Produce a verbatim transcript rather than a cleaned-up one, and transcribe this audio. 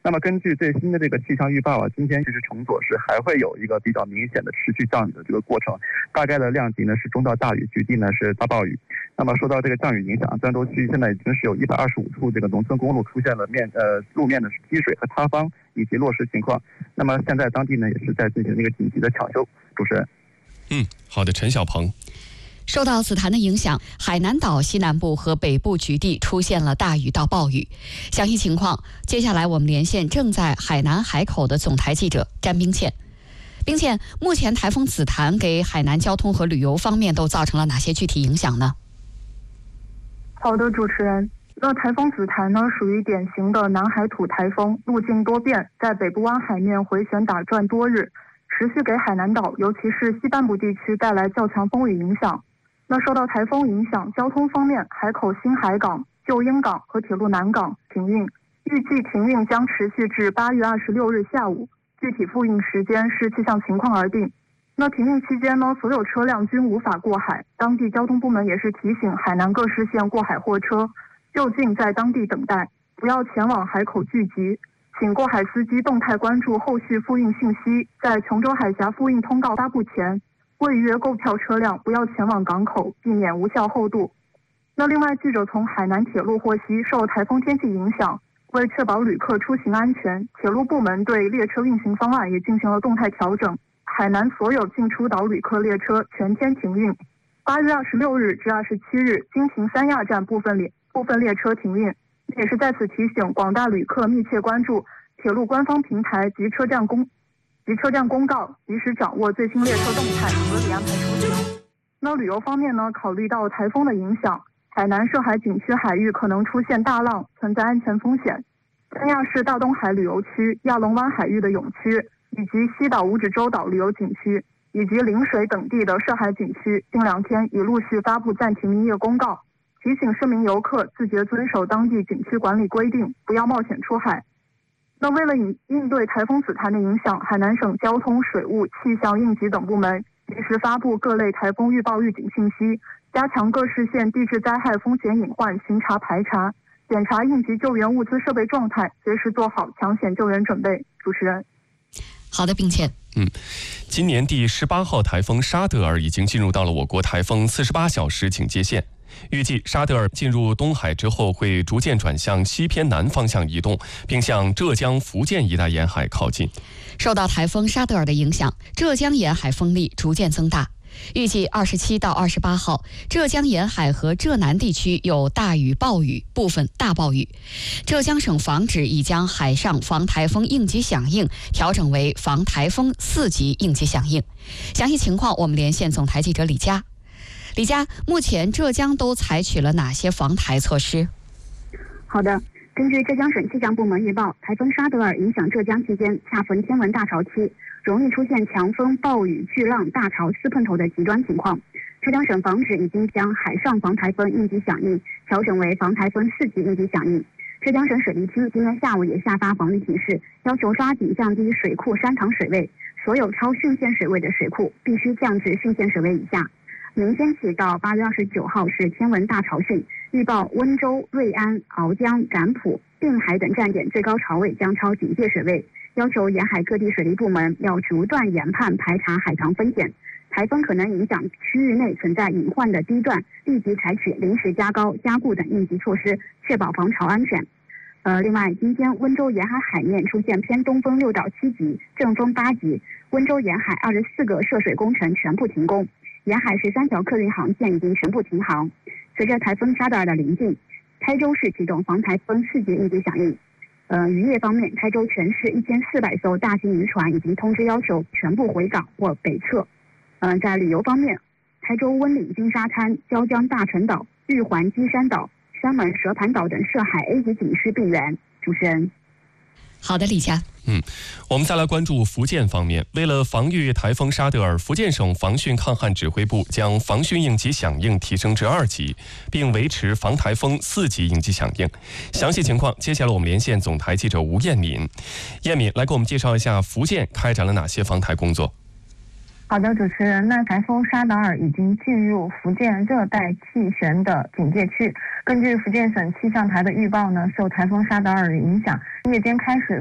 那么根据最新的这个气象预报啊，今天其实崇左市还会有一个比较明显的持续降雨的这个过程，大概的量级呢是中到大雨，局地呢是大暴雨。那么受到这个降雨影响，儋州区现在已经是有一百二十五处这个农村公路出现了面呃路面的积水和塌方以及落石情况。那么现在当地呢也是在进行这个紧急的抢修。主持人， 嗯，好的，陈小鹏。 受到紫檀的影响，海南岛西南部和北部局地出现了大雨到暴雨。详细情况，接下来我们连线正在海南海口的总台记者詹冰倩。冰倩，目前台风紫檀给海南交通和旅游方面都造成了哪些具体影响呢？ 好的，主持人。那台风紫檀呢，属于典型的南海土台风，路径多变，在北部湾海面回旋打转多日，持续给海南岛，尤其是西半部地区带来较强风雨影响。那受到台风影响，交通方面，海口新海港、旧鹰港和铁路南港停运，预计停运将持续至八月二十六日下午，具体复运时间视气象情况而定。那停运期间呢，所有车辆均无法过海，当地交通部门也是提醒海南各市县过海货车就近在当地等待，不要前往海口聚集，请过海司机动态关注后续复运信息，在琼州海峡复运通告发布前，未预约购票车辆不要前往港口，避免无效后渡。那另外，记者从海南铁路获悉，受台风天气影响，为确保旅客出行安全，铁路部门对列车运行方案也进行了动态调整。海南所有进出岛旅客列车全天停运，八月二十六日至二十七日，经停三亚站部分列部分列车停运。也是在此提醒广大旅客密切关注铁路官方平台及车站公及车站公告，及时掌握最新列车动态，合理安排出行。那旅游方面呢，考虑到台风的影响，海南涉海景区海域可能出现大浪，存在安全风险。三亚市大东海旅游区、亚龙湾海域的泳区，以及西岛五指洲岛旅游景区以及陵水等地的涉海景区，近两天已陆续发布暂停营业公告，提醒市民游客自觉遵守当地景区管理规定，不要冒险出海。那为了应应对台风紫檀的影响，海南省交通、水务、气象、应急等部门及时发布各类台风预报预警信息，加强各市县地质灾害风险隐患巡查排查，检查应急救援物资设备状态，随时做好抢险救援准备。主持人， 好的，并且， 嗯，今年第十八号台风沙德尔已经进入到了我国台风四十八小时警戒线。预计沙德尔进入东海之后，会逐渐转向西偏南方向移动，并向浙江、福建一带沿海靠近。 受到台风沙德尔的影响，浙江沿海风力逐渐增大。预计二十七到二十八号，浙江沿海和浙南地区有大雨、暴雨，部分大暴雨。浙江省防指已将海上防台风应急响应调整为防台风四级应急响应。详细情况，我们连线总台记者李佳。李佳，目前浙江都采取了哪些防台措施？ 好的，根据浙江省气象部门预报，台风沙德尔影响浙江期间，恰逢天文大潮期，容易出现强风、暴雨、巨浪、大潮四碰头的极端情况。浙江省防指已经将海上防台风应急响应调整为防台风四级应急响应。浙江省水利厅今天下午也下发防御提示，要求抓紧降低水库山塘水位，所有超汛限水位的水库必须降至汛限水位以下。明天起到八月二十九号是天文大潮汛，预报温州、瑞安、鳌江、赶浦、定海等站点最高潮位将超警戒水位，要求沿海各地水利部门要逐段研判排查海塘风险。台风可能影响区域内存在隐患的地段，立即采取临时加高、加固等应急措施，确保防潮安全。呃，另外，今天温州沿海海面出现偏东风六到七级，正风八级，温州沿海二十四个涉水工程全部停工。沿海十三条客运航线已经全部停航。随着台风沙德尔的临近，台州市启动防台风四级应急响应。呃，渔业方面，台州全市一千四百艘大型渔船已经通知要求全部回港或北撤。呃，在旅游方面，台州温岭金沙滩、椒江大陈岛、玉环基山岛、山门蛇盘岛等涉海 A 级景区并援。主持人。 好的，李佳。 嗯，我们再来关注福建方面。为了防御台风沙德尔，福建省防汛抗旱指挥部将防汛应急响应提升至二级，并维持防台风四级应急响应。详细情况，接下来我们连线总台记者吴艳敏。艳敏来给我们介绍一下福建开展了哪些防台工作。 好的，主持人，那台风沙德尔已经进入福建热带气旋的警戒区。根据福建省气象台的预报呢，受台风沙德尔的影响，夜间开始